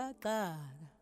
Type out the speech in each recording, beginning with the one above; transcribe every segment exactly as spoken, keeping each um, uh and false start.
baqala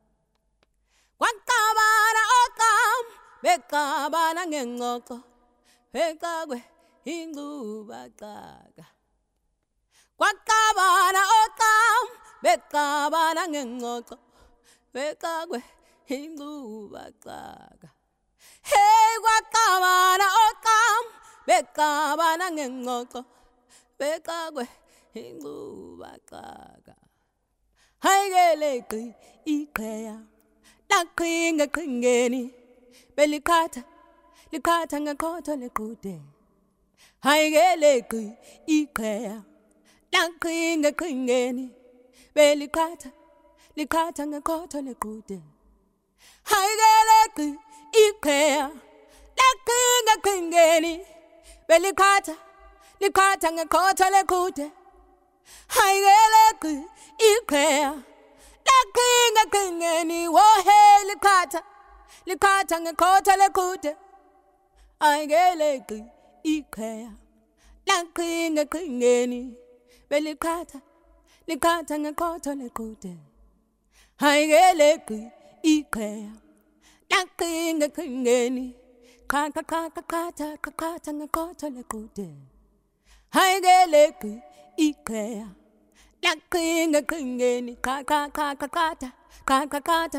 kwaqabana oqam beqabana ngengxoxo beqakwe ingcuba xaka kwaqabana oqam beqabana ngengxoxo beqakwe ingcuba xaka hey kwaqabana oqam beqabana ngengxoxo beqakwe ingcuba xaka haygeleki iqheya laqhinga qhingeni belikhatha likhatha ngeqhotho lequde haygeleki iqheya laqhinga qhingeni belikhatha likhatha ngeqhotho lequde haygeleki iqheya laqhinga qhingeni belikhatha likhatha ngeqhotho lequde haygeleki iqheya laqhinga qhingeni wohe likhatha likhatha ngeqhotho lequde haygeleki iqheya laqhinga qhingeni belikhatha likhatha ngeqhotho lequde haygeleki iqheya laqhinga qhingeni qhaqa qhaqa qhatha qhatha ngeqhotho lequde haygeleki iqheya laqhinga qhingeni qhaqa qhaqa qhatha qhaqa qhatha